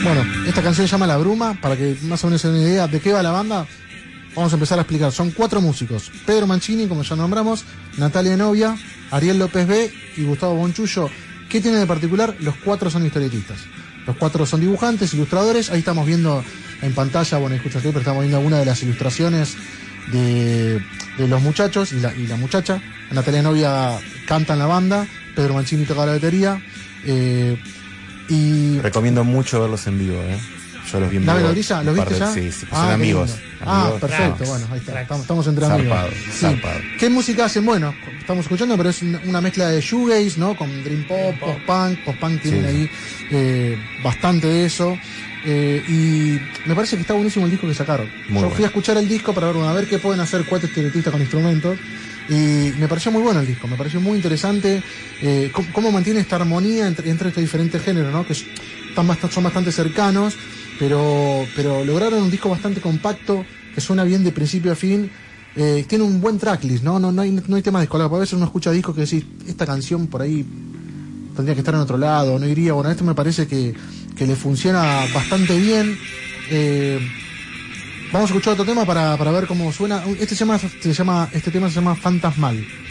Bueno, esta canción se llama La Bruma, para que más o menos se den una idea de qué va la banda. Vamos a empezar a explicar. Son 4 músicos: Pedro Mancini, como ya nombramos, Natalia Novia, Ariel López B y Gustavo Bonchullo. ¿Qué tiene de particular? Los 4 son historietistas. Los 4 son dibujantes, ilustradores. Ahí estamos viendo en pantalla, bueno, escucha usted, pero estamos viendo alguna de las ilustraciones de los muchachos y la muchacha. Natalia Novia canta en la banda, Pedro Mancini toca la batería. Y recomiendo mucho verlos en vivo, Yo los vi en vivo. ¿La melodía? ¿Los viste ya? Sí, son amigos. Perfecto, bueno, ahí está. Estamos entre amigos. Zarpado. ¿Qué música hacen? Bueno, estamos escuchando, pero es una mezcla de shoegaze, ¿no? Con dream pop, post-punk. Post-punk tienen ahí bastante de eso. Y me parece que está buenísimo el disco que sacaron. Yo fui a escuchar el disco para ver qué pueden hacer 4 estiletistas con instrumentos. Y me pareció muy bueno el disco, me pareció muy interesante cómo mantiene esta armonía entre estos diferentes géneros, ¿no? Que son bastante cercanos, pero lograron un disco bastante compacto, que suena bien de principio a fin. Tiene un buen tracklist, ¿no? No hay temas descolados. A veces uno escucha discos que decís, esta canción por ahí tendría que estar en otro lado, no iría. Bueno, esto me parece que le funciona bastante bien. Vamos a escuchar otro tema para ver cómo suena. Este tema se llama Fantasmal.